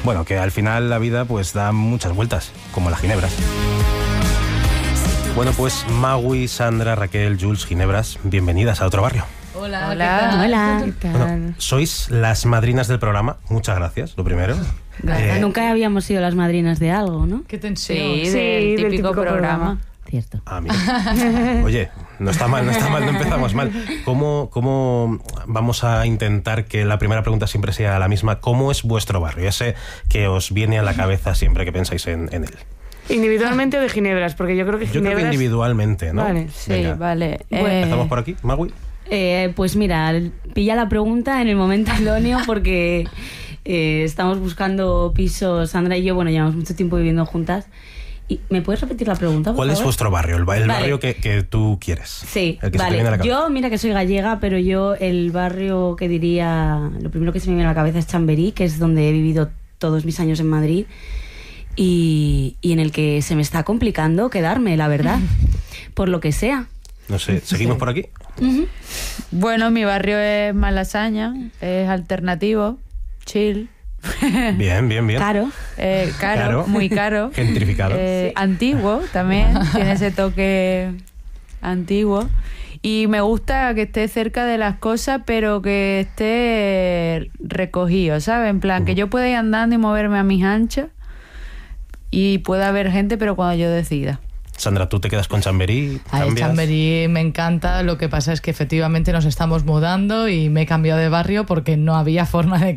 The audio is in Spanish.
bueno, que al final la vida pues da muchas vueltas, como las ginebras. Bueno, pues Magui, Sandra, Raquel, Jules, Ginebras, bienvenidas a Otro Barrio. Hola. Hola. ¿Qué tal? Bueno, sois las madrinas del programa, muchas gracias, lo primero. Nunca habíamos sido las madrinas de algo, ¿no? Qué tensión. Sí, del típico programa. Cierto. Ah, mira. Oye, no está mal, no empezamos mal. ¿Cómo vamos a intentar que la primera pregunta siempre sea la misma? ¿Cómo es vuestro barrio? Ese que os viene a la cabeza siempre que pensáis en él. ¿Individualmente o de Ginebras? Porque yo creo que Yo Ginebras... creo que individualmente, ¿no? Vale. Sí, Venga. vale. ¿Empezamos por aquí, Magui? Pues mira, pilla la pregunta en el momento idóneo porque estamos buscando pisos, Sandra y yo, bueno, llevamos mucho tiempo viviendo juntas. ¿Y me puedes repetir la pregunta, por ¿Cuál favor? es vuestro barrio? El Vale. barrio que tú quieres. Sí, el que se te vale. viene a la cabeza. Yo, mira que soy gallega, pero yo el barrio que diría, lo primero que se me viene a la cabeza es Chamberí, que es donde he vivido todos mis años en Madrid y en el que se me está complicando quedarme, la verdad, por lo que sea. No sé, ¿seguimos por aquí? Bueno, mi barrio es Malasaña, es alternativo, chill. Bien. Caro. Caro, muy caro. Gentrificado. Antiguo también, tiene ese toque antiguo. Y me gusta que esté cerca de las cosas, pero que esté recogido, ¿sabes? En plan, que yo pueda ir andando y moverme a mis anchas y pueda haber gente, pero cuando yo decida. Sandra, ¿tú te quedas con Chamberí? Ay, ¿Cambias? Chamberí me encanta, lo que pasa es que efectivamente nos estamos mudando y me he cambiado de barrio porque no había forma de